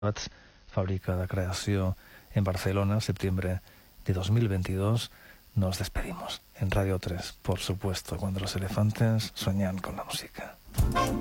fàbrica de creació en Barcelona, septiembre de 2022. Nos despedimos en Radio 3, por supuesto, cuando los elefantes sueñan con la música.